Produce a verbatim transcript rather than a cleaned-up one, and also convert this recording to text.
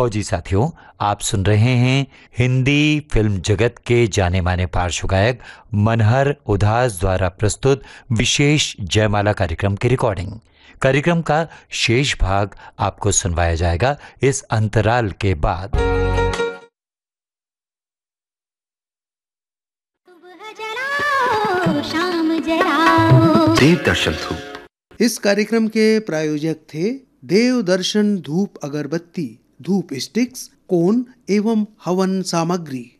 फौजी साथियों, आप सुन रहे हैं हिंदी फिल्म जगत के जाने माने पार्श्व गायक मनहर उदास द्वारा प्रस्तुत विशेष जयमाला कार्यक्रम की रिकॉर्डिंग। कार्यक्रम का शेष भाग आपको सुनवाया जाएगा इस अंतराल के बाद। देव दर्शन धूप। इस कार्यक्रम के प्रायोजक थे देव दर्शन धूप अगरबत्ती, धूप स्टिक्स, कोन एवं हवन सामग्री।